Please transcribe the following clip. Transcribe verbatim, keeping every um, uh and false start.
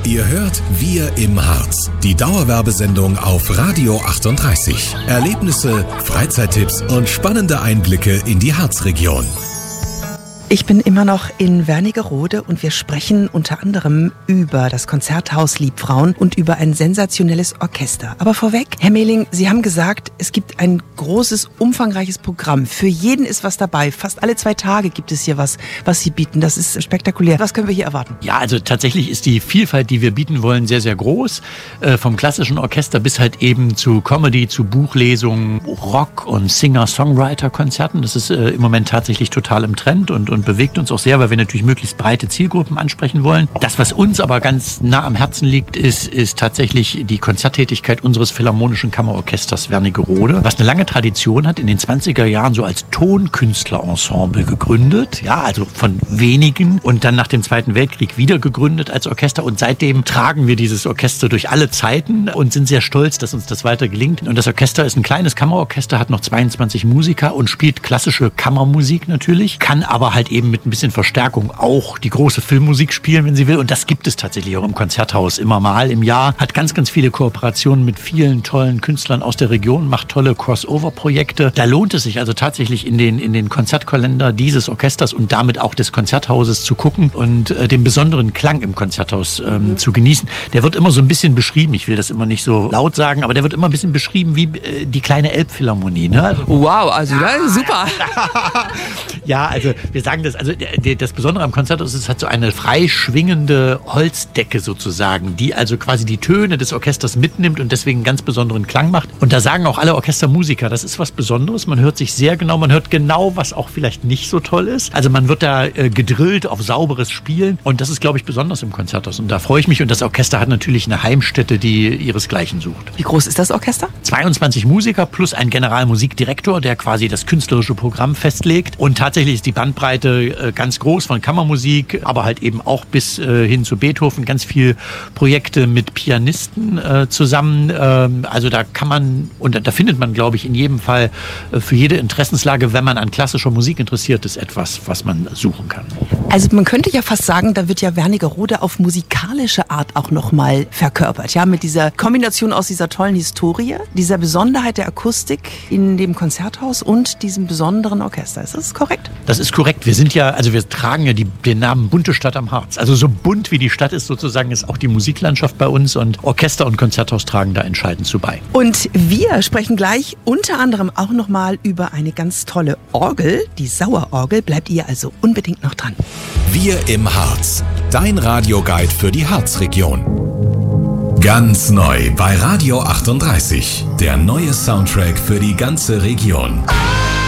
Ihr hört Wir im Harz, die Dauerwerbesendung auf Radio achtunddreißig. Erlebnisse, Freizeittipps und spannende Einblicke in die Harzregion. Ich bin immer noch in Wernigerode und wir sprechen unter anderem über das Konzerthaus Liebfrauen und über ein sensationelles Orchester. Aber vorweg, Herr Mehling, Sie haben gesagt, es gibt ein großes, umfangreiches Programm. Für jeden ist was dabei. Fast alle zwei Tage gibt es hier was, was Sie bieten. Das ist spektakulär. Was können wir hier erwarten? Ja, also tatsächlich ist die Vielfalt, die wir bieten wollen, sehr, sehr groß. Äh, vom klassischen Orchester bis halt eben zu Comedy, zu Buchlesungen, Rock- und Singer-Songwriter-Konzerten. Das ist äh, im Moment tatsächlich total im Trend und und bewegt uns auch sehr, weil wir natürlich möglichst breite Zielgruppen ansprechen wollen. Das, was uns aber ganz nah am Herzen liegt, ist, ist tatsächlich die Konzerttätigkeit unseres Philharmonischen Kammerorchesters Wernigerode, was eine lange Tradition hat, in den zwanziger Jahren so als Tonkünstlerensemble gegründet, ja, also von wenigen und dann nach dem Zweiten Weltkrieg wieder gegründet als Orchester und seitdem tragen wir dieses Orchester durch alle Zeiten und sind sehr stolz, dass uns das weiter gelingt. Und das Orchester ist ein kleines Kammerorchester, hat noch zweiundzwanzig Musiker und spielt klassische Kammermusik natürlich, kann aber halt eben mit ein bisschen Verstärkung auch die große Filmmusik spielen, wenn sie will. Und das gibt es tatsächlich auch im Konzerthaus immer mal im Jahr. Hat ganz, ganz viele Kooperationen mit vielen tollen Künstlern aus der Region, macht tolle Crossover-Projekte. Da lohnt es sich also tatsächlich in den, in den Konzertkalender dieses Orchesters und damit auch des Konzerthauses zu gucken und äh, den besonderen Klang im Konzerthaus ähm, mhm. zu genießen. Der wird immer so ein bisschen beschrieben, ich will das immer nicht so laut sagen, aber der wird immer ein bisschen beschrieben wie äh, die kleine Elbphilharmonie. Ne? Wow, also das ist super. Ja, also wir sagen das, also das Besondere am Konzerthaus ist, es hat so eine frei schwingende Holzdecke sozusagen, die also quasi die Töne des Orchesters mitnimmt und deswegen einen ganz besonderen Klang macht. Und da sagen auch alle Orchestermusiker, das ist was Besonderes. Man hört sich sehr genau, man hört genau, was auch vielleicht nicht so toll ist. Also man wird da äh, gedrillt auf sauberes Spielen und das ist, glaube ich, besonders im Konzerthaus. Und da freue ich mich. Und das Orchester hat natürlich eine Heimstätte, die ihresgleichen sucht. Wie groß ist das Orchester? zweiundzwanzig Musiker plus ein Generalmusikdirektor, der quasi das künstlerische Programm festlegt. Und tatsächlich ist die Bandbreite äh, ganz groß von Kammermusik, aber halt eben auch bis äh, hin zu Beethoven. Ganz viel Projekte mit Pianisten äh, zusammen. Ähm, also da kann man, und da findet man, glaube ich, in jedem Fall äh, für jede Interessenslage, wenn man an klassischer Musik interessiert ist, etwas, was man suchen kann. Also man könnte ja fast sagen, da wird ja Wernigerode auf musikalische Art auch nochmal verkörpert. Ja, mit dieser Kombination aus dieser tollen Historie, dieser Besonderheit der Akustik in dem Konzerthaus und diesem besonderen Orchester. Ist das korrekt? Das ist korrekt. Wir sind ja, also wir tragen ja die, den Namen Bunte Stadt am Harz. Also so bunt wie die Stadt ist sozusagen, ist auch die Musiklandschaft bei uns und Orchester und Konzerthaus tragen da entscheidend zu bei. Und wir sprechen gleich unter anderem auch nochmal über eine ganz tolle Orgel, die Sauerorgel. Bleibt ihr also unbedingt noch dran. Wir im Harz, dein Radioguide für die Harzregion. Ganz neu bei Radio achtunddreißig, der neue Soundtrack für die ganze Region.